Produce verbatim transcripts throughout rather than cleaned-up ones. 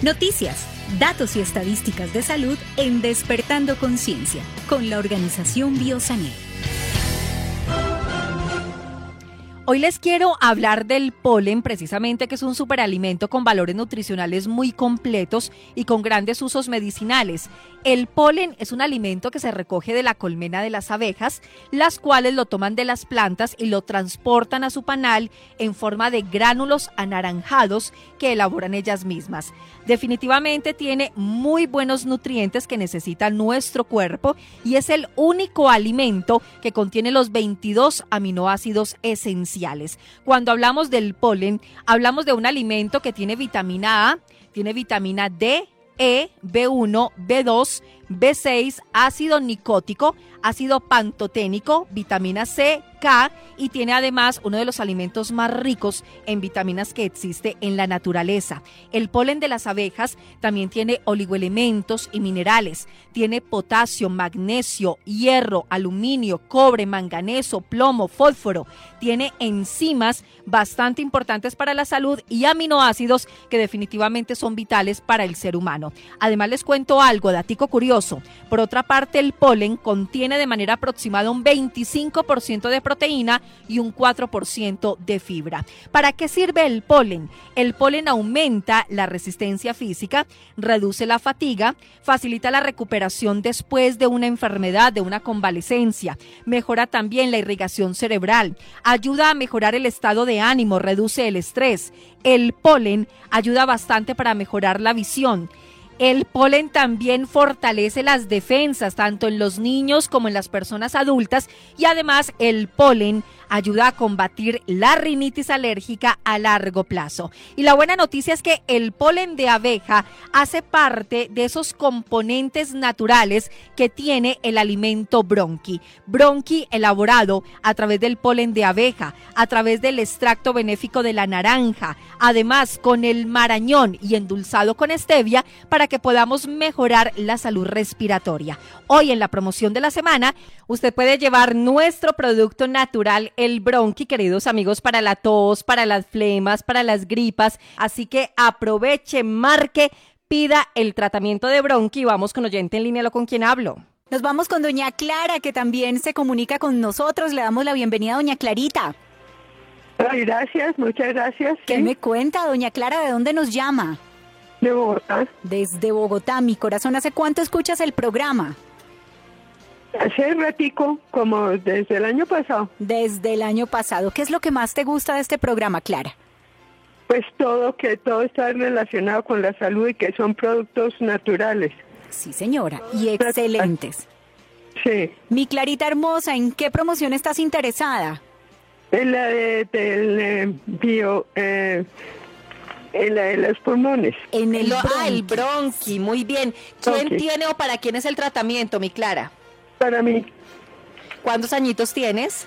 Noticias, datos y estadísticas de salud en Despertando Conciencia, con la organización Biosanel. Hoy les quiero hablar del polen, precisamente, que es un superalimento con valores nutricionales muy completos y con grandes usos medicinales. El polen es un alimento que se recoge de la colmena de las abejas, las cuales lo toman de las plantas y lo transportan a su panal en forma de gránulos anaranjados que elaboran ellas mismas. Definitivamente tiene muy buenos nutrientes que necesita nuestro cuerpo y es el único alimento que contiene los veintidós aminoácidos esenciales. Cuando hablamos del polen, hablamos de un alimento que tiene vitamina A, tiene vitamina D, E, B uno, B dos, B seis, ácido nicótico, ácido pantoténico, vitamina C, K y tiene además uno de los alimentos más ricos en vitaminas que existe en la naturaleza. El polen de las abejas también tiene oligoelementos y minerales, tiene potasio, magnesio, hierro, aluminio, cobre, manganeso, plomo, fósforo, tiene enzimas bastante importantes para la salud y aminoácidos que definitivamente son vitales para el ser humano. Además les cuento algo, datico curioso. Por otra parte, el polen contiene de manera aproximada un veinticinco por ciento de proteína y un cuatro por ciento de fibra. ¿Para qué sirve el polen? El polen aumenta la resistencia física, reduce la fatiga, facilita la recuperación después de una enfermedad, de una convalecencia, mejora también la irrigación cerebral, ayuda a mejorar el estado de ánimo, reduce el estrés. El polen ayuda bastante para mejorar la visión. El polen también fortalece las defensas, tanto en los niños como en las personas adultas, y además el polen ayuda a combatir la rinitis alérgica a largo plazo. Y la buena noticia es que el polen de abeja hace parte de esos componentes naturales que tiene el alimento Bronchi. Bronchi elaborado a través del polen de abeja, a través del extracto benéfico de la naranja, además con el marañón y endulzado con stevia para que podamos mejorar la salud respiratoria. Hoy en la promoción de la semana, usted puede llevar nuestro producto natural, el Bronchi, queridos amigos, para la tos, para las flemas, para las gripas. Así que aproveche, marque, pida el tratamiento de Bronchi y vamos con oyente en línea, ¿lo con quién hablo? Nos vamos con doña Clara, que también se comunica con nosotros. Le damos la bienvenida a doña Clarita. Ay, gracias, muchas gracias. ¿Qué sí. me cuenta, doña Clara? ¿De dónde nos llama? De Bogotá. Desde Bogotá, mi corazón. ¿Hace cuánto escuchas el programa? Hace ratico, como desde el año pasado. Desde el año pasado. ¿Qué es lo que más te gusta de este programa, Clara? Pues todo, que todo está relacionado con la salud y que son productos naturales. Sí, señora, y excelentes. Sí. Mi Clarita hermosa, ¿en qué promoción estás interesada? En la de, del eh, bio... Eh, en la de los pulmones. En el, ah, el Bronchi, muy bien. ¿Quién okay. tiene o para quién es el tratamiento, mi Clara? Para mí. ¿Cuántos añitos tienes?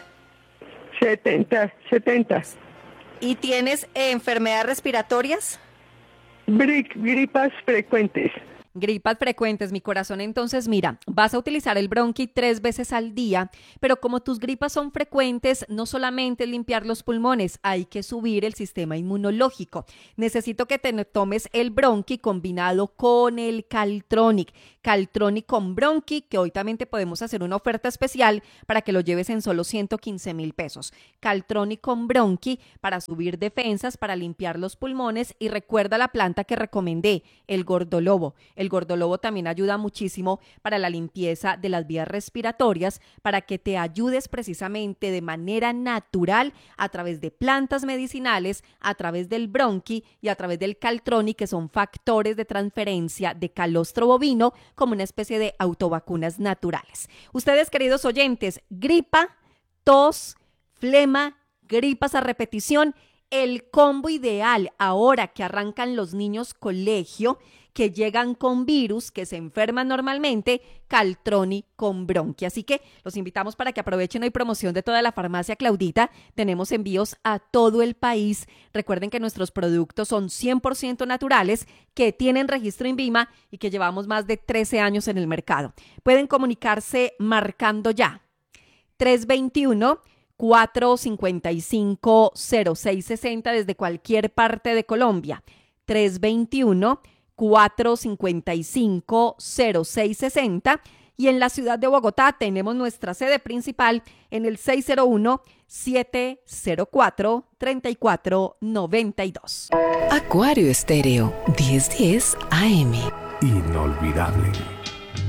setenta, setenta. ¿Y tienes eh, enfermedades respiratorias? Gri- gripas frecuentes. Gripas frecuentes, mi corazón. Entonces, mira, vas a utilizar el Bronchi tres veces al día, pero como tus gripas son frecuentes, no solamente es limpiar los pulmones, hay que subir el sistema inmunológico. Necesito que te tomes el Bronchi combinado con el Caltronic. Caltronic con Bronchi, que hoy también te podemos hacer una oferta especial para que lo lleves en solo ciento quince mil pesos. Caltronic con Bronchi para subir defensas, para limpiar los pulmones y recuerda la planta que recomendé, el gordolobo. El El gordolobo también ayuda muchísimo para la limpieza de las vías respiratorias, para que te ayudes precisamente de manera natural a través de plantas medicinales, a través del Bronchi y a través del Caltronic, que son factores de transferencia de calostro bovino como una especie de autovacunas naturales. Ustedes, queridos oyentes, gripa, tos, flema, gripas a repetición, el combo ideal ahora que arrancan los niños colegio, que llegan con virus, que se enferman normalmente, Caltronic con Bronchi. Así que los invitamos para que aprovechen hoy promoción de toda la farmacia Claudita. Tenemos envíos a todo el país. Recuerden que nuestros productos son cien por ciento naturales, que tienen registro INVIMA y que llevamos más de trece años en el mercado. Pueden comunicarse marcando ya tres dos uno, cuatro cinco cinco, cero seis seis cero desde cualquier parte de Colombia. tres dos uno, cuatro cinco cinco, cero seis seis cero. Y en la ciudad de Bogotá tenemos nuestra sede principal en el seis cero uno, siete cero cuatro, tres cuatro nueve dos. Acuario Estéreo, diez diez A M. Inolvidable.